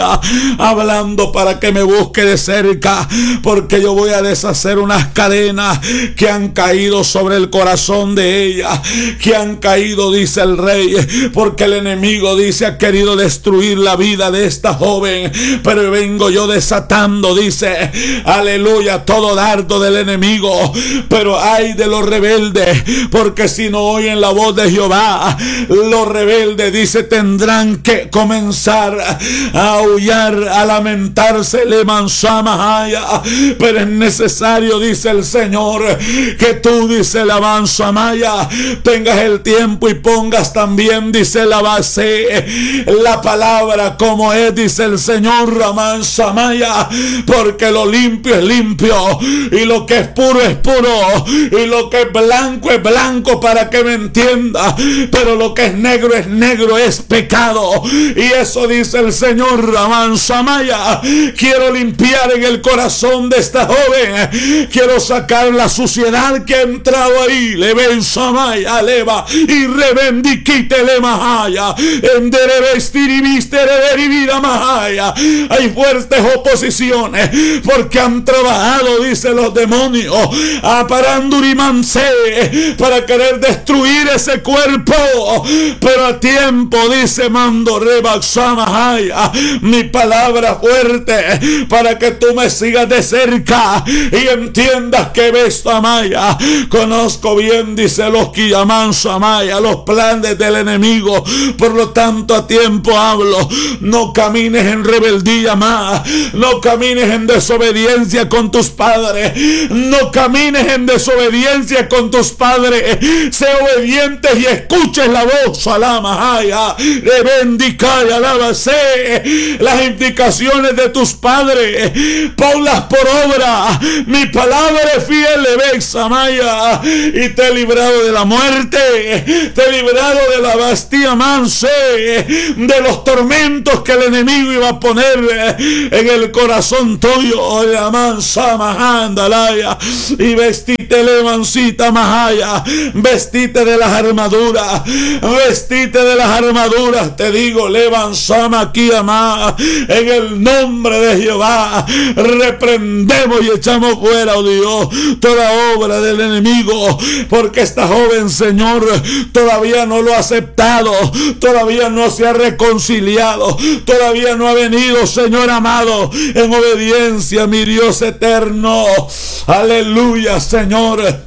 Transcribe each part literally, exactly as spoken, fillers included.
hablando para que me busque de cerca, porque yo voy a deshacer unas cadenas que han caído sobre el corazón de ella, que han caído, dice el rey, porque el enemigo, dice, ha querido destruir la vida de esta joven, pero vengo yo desatando, dice, aleluya, todo dardo del enemigo. Pero ay de los rebeldes, porque si no oyen la voz de Jehová, los rebeldes, dice, tendrán que comenzar a aullar, a lamentarse, le mansamahaya. Pero es necesario, dice el Señor, que tú, dice la mansamaya, tengas el tiempo y pongas también, dice la base, la palabra como es, dice el Señor, la mansamaya, porque lo limpio es limpio y lo que es puro es puro y lo que es blanco es blanco, para que me entienda, pero lo que es negro es negro, es pecado. Y eso dice el Señor, Ramán Samaya. Quiero limpiar en el corazón de esta joven, quiero sacar la suciedad que ha entrado ahí, le ven Samaya, leva y rebendiquite le mahaya, endere vestir y vistere vida mahaya. Hay fuertes oposiciones porque han trabajado, dice los demonios, a parandurimanse, para querer destruir ese cuerpo, pero a tiempo, dice mando rebaxamahaya, mi palabra fuerte, para que tú me sigas de cerca y entiendas que ves Amaya. Conozco bien, dice los Kiyaman Samaya, los planes del enemigo, por lo tanto a tiempo hablo. No camines en rebeldía más, no camines en desobediencia con tus padres, no camines en desobediencia con tus padres, sé obedientes y escuches la voz, alamahaya, revendicaya, alábase las indicaciones de tus padres, ponlas por obra. Mi palabra es fiel, Samaya, y te he librado de la muerte, te he librado de la bastilla manse, de los tormentos que el enemigo iba a poner en el corazón tuyo, la mansa mahandalaya, y vestite levancita mahaya, vestite de las armaduras, vestite de las armaduras, te digo, levanzama aquí amá, en el nombre de Jehová, reprendemos y echamos fuera, oh Dios, toda obra del enemigo, porque esta joven, Señor, todavía no lo ha aceptado, todavía no se ha reconciliado, todavía no ha venido, Señor amado, en obediencia, mi Dios eterno. Aleluya, Señor.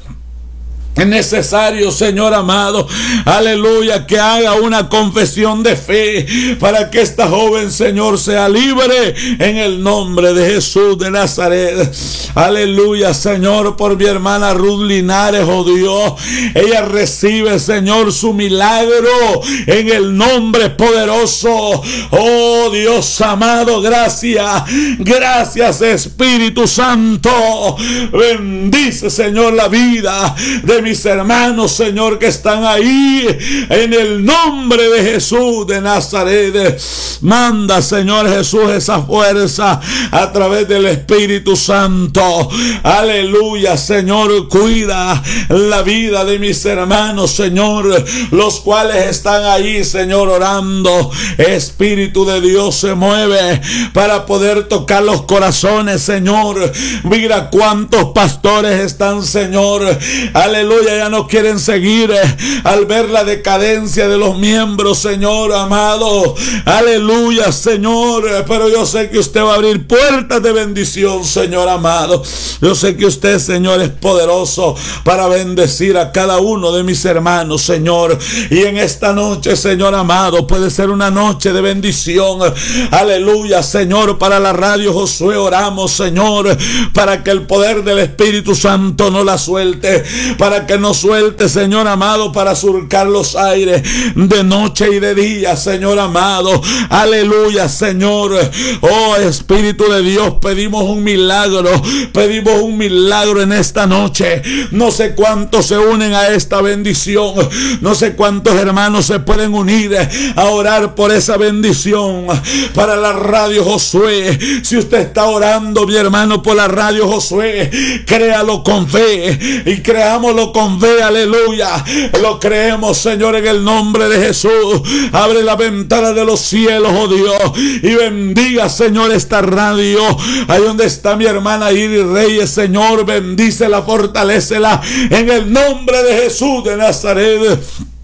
Es necesario, Señor amado, aleluya, que haga una confesión de fe para que esta joven, Señor, sea libre en el nombre de Jesús de Nazaret. Aleluya, Señor, por mi hermana Ruth Linares, oh Dios, ella recibe, Señor, su milagro en el nombre poderoso. Oh Dios amado, gracias, gracias Espíritu Santo. Bendice, Señor, la vida de mis hermanos, Señor, que están ahí, en el nombre de Jesús de Nazaret. Manda, Señor Jesús, esa fuerza a través del Espíritu Santo. Aleluya, Señor, cuida la vida de mis hermanos, Señor, los cuales están ahí, Señor, orando. Espíritu de Dios se mueve para poder tocar los corazones, Señor. Mira cuántos pastores están, Señor, aleluya, ya no quieren seguir eh, al ver la decadencia de los miembros, Señor amado. Aleluya, Señor, eh, pero yo sé que usted va a abrir puertas de bendición, Señor amado. Yo sé que usted, Señor, es poderoso para bendecir a cada uno de mis hermanos, Señor. Y en esta noche, Señor amado, puede ser una noche de bendición. Aleluya, Señor, para la radio Josué oramos, Señor, para que el poder del Espíritu Santo no la suelte, para que nos suelte, Señor amado, para surcar los aires de noche y de día, Señor amado. Aleluya, Señor. Oh Espíritu de Dios, pedimos un milagro, pedimos un milagro en esta noche. No sé cuántos se unen a esta bendición, no sé cuántos hermanos se pueden unir a orar por esa bendición para la radio Josué. Si usted está orando, mi hermano, por la radio Josué, créalo con fe y creámoslo con fe, aleluya. Lo creemos, Señor, en el nombre de Jesús. Abre la ventana de los cielos, oh Dios, y bendiga, Señor, esta radio. Ahí donde está mi hermana Iris Reyes, Señor, bendícela, fortalécela en el nombre de Jesús de Nazaret.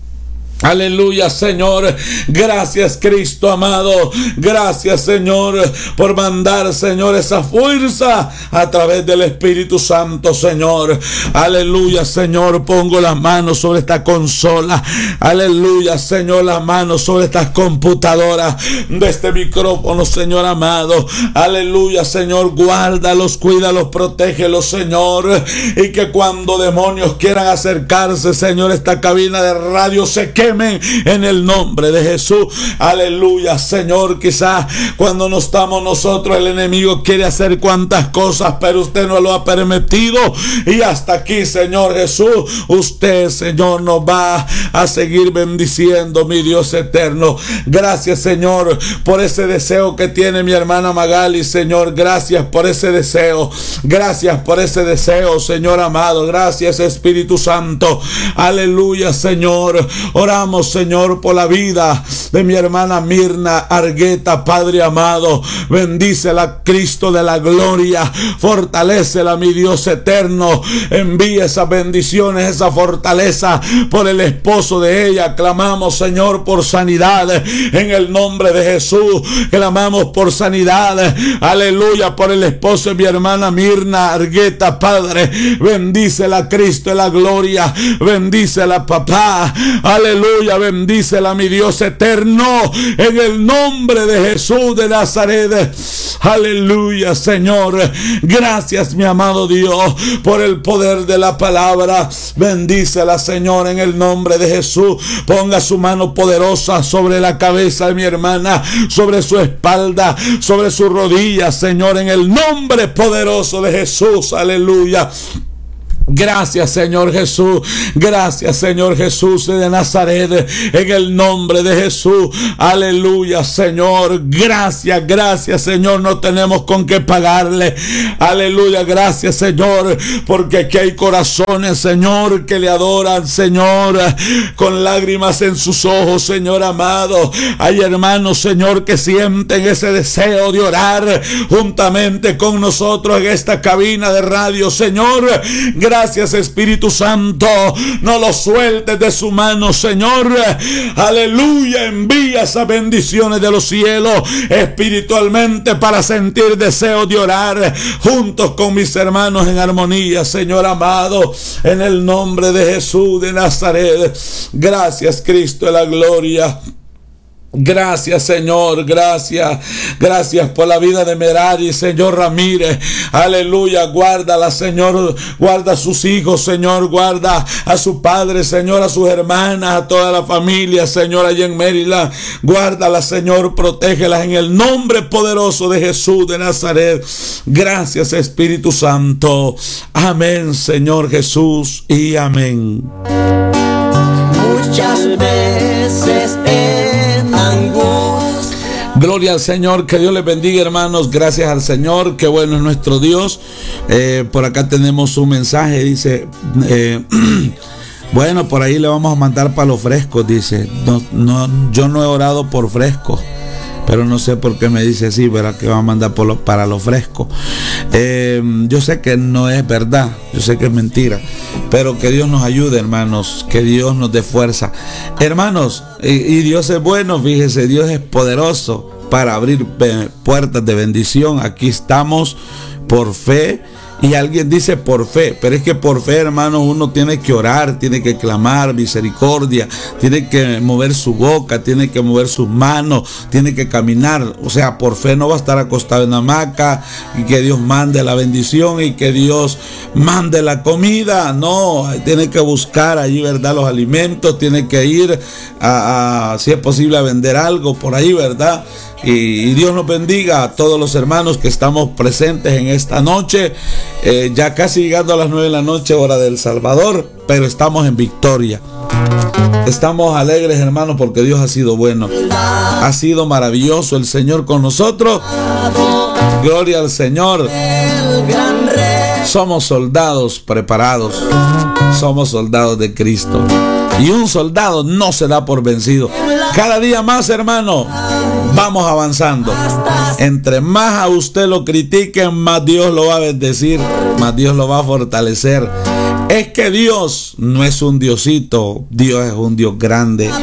Aleluya, Señor. Gracias, Cristo amado. Gracias, Señor, por mandar, Señor, esa fuerza a través del Espíritu Santo, Señor. Aleluya, Señor. Pongo las manos sobre esta consola. Aleluya, Señor, las manos sobre estas computadoras de este micrófono, Señor amado. Aleluya, Señor. Guárdalos, cuídalos, protégelos, Señor. Y que cuando demonios quieran acercarse, Señor, esta cabina de radio se quede en el nombre de Jesús. Aleluya, Señor. Quizás cuando no estamos nosotros, el enemigo quiere hacer cuantas cosas, pero usted no lo ha permitido. Y hasta aquí, Señor Jesús, usted, Señor, nos va a seguir bendiciendo, mi Dios eterno. Gracias, Señor, por ese deseo que tiene mi hermana Magali, Señor. Gracias por ese deseo. Gracias por ese deseo, Señor amado. Gracias, Espíritu Santo. Aleluya, Señor. Oramos, Señor, por la vida de mi hermana Mirna Argueta, Padre amado. Bendícela, Cristo de la gloria. Fortalécela, mi Dios eterno. Envíe esas bendiciones, esa fortaleza por el esposo de ella. Clamamos, Señor, por sanidad en el nombre de Jesús. Clamamos por sanidad. Aleluya, por el esposo de mi hermana Mirna Argueta, Padre. Bendícela, Cristo de la gloria. Bendícela, papá. Aleluya. Bendícela, mi Dios eterno, en el nombre de Jesús de Nazaret. Aleluya, Señor. Gracias, mi amado Dios, por el poder de la palabra. Bendícela, Señor, en el nombre de Jesús. Ponga su mano poderosa sobre la cabeza de mi hermana, sobre su espalda, sobre sus rodillas, Señor, en el nombre poderoso de Jesús. Aleluya. Gracias, Señor Jesús. Gracias, Señor Jesús de Nazaret. En el nombre de Jesús. Aleluya, Señor. Gracias, gracias, Señor. No tenemos con qué pagarle. Aleluya, gracias, Señor. Porque aquí hay corazones, Señor, que le adoran, Señor, con lágrimas en sus ojos, Señor amado. Hay hermanos, Señor, que sienten ese deseo de orar juntamente con nosotros en esta cabina de radio, Señor. Gracias. Gracias, Espíritu Santo. No lo sueltes de su mano, Señor. Aleluya. Envía esas bendiciones de los cielos espiritualmente para sentir deseo de orar juntos con mis hermanos en armonía, Señor amado, en el nombre de Jesús de Nazaret. Gracias, Cristo de la gloria. Gracias, Señor, gracias, gracias por la vida de Merari, Señor Ramírez. Aleluya, guárdala, Señor, guarda a sus hijos, Señor, guarda a su padre, Señor, a sus hermanas, a toda la familia, Señor, allá en Maryland. Guárdala, Señor, protégelas en el nombre poderoso de Jesús de Nazaret. Gracias, Espíritu Santo. Amén, Señor Jesús, y amén. Muchas veces en angustia. Gloria al Señor, que Dios les bendiga, hermanos. Gracias al Señor, qué bueno es nuestro Dios. Eh, por acá tenemos un mensaje, dice, eh, bueno, por ahí le vamos a mandar para los frescos, dice. No, no, yo no he orado por frescos, pero no sé por qué me dice así, ¿verdad? Que va a mandar por lo, para lo fresco. Eh, yo sé que no es verdad, yo sé que es mentira, pero que Dios nos ayude, hermanos, que Dios nos dé fuerza. Hermanos, y, y Dios es bueno, fíjese, Dios es poderoso para abrir puertas de bendición. Aquí estamos por fe. Y alguien dice por fe, pero es que por fe, hermanos, uno tiene que orar, tiene que clamar misericordia, tiene que mover su boca, tiene que mover sus manos, tiene que caminar. O sea, por fe no va a estar acostado en la hamaca y que Dios mande la bendición y que Dios mande la comida. No, tiene que buscar allí, ¿verdad?, los alimentos, tiene que ir a, a si es posible, a vender algo por ahí, ¿verdad? Y, y Dios nos bendiga a todos los hermanos que estamos presentes en esta noche, eh, ya casi llegando a las nueve de la noche, hora del Salvador, pero estamos en victoria. Estamos alegres, hermanos, porque Dios ha sido bueno. Ha sido maravilloso el Señor con nosotros. Gloria al Señor. Somos soldados preparados. Somos soldados de Cristo. Y un soldado no se da por vencido. Cada día más, hermano, vamos avanzando. Entre más a usted lo critiquen, más Dios lo va a bendecir, más Dios lo va a fortalecer. Es que Dios no es un diosito, Dios es un Dios grande.